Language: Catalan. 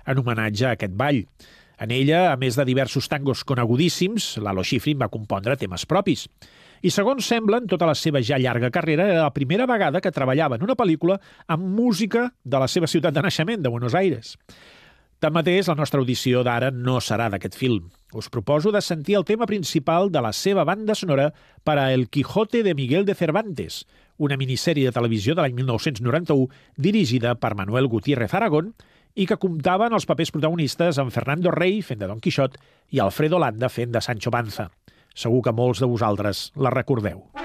en homenatge a aquest ball. En ella, a més de diversos tangos conegudíssims, Lalo Schifrin va compondre temes propis. I segons sembla, en tota la seva ja llarga carrera, era la primera vegada que treballava en una pel·lícula amb música de la seva ciutat de naixement, de Buenos Aires. Tanmateix, la nostra audició d'ara no serà d'aquest film. Us proposo de sentir el tema principal de la seva banda sonora per a El Quijote de Miguel de Cervantes, una minissèrie de televisió de l'any 1991 dirigida per Manuel Gutiérrez Aragón i que comptava en els papers protagonistes amb Fernando Rey fent de Don Quixot i Alfredo Landa fent de Sancho Panza. Segur que molts de vosaltres la recordeu.